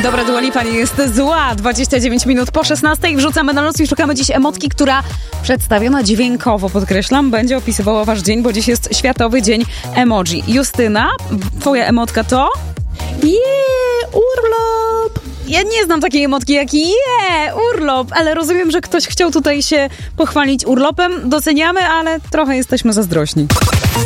Dobra, Dua Lipa nie jest zła. 29 minut po 16 wrzucamy na noc i szukamy dziś emotki, która przedstawiona dźwiękowo, podkreślam, będzie opisywała wasz dzień, bo dziś jest Światowy Dzień Emoji. Justyna, twoja emotka to? Urlop! Ja nie znam takiej emotki jak urlop, ale rozumiem, że ktoś chciał tutaj się pochwalić urlopem. Doceniamy, ale trochę jesteśmy zazdrośni.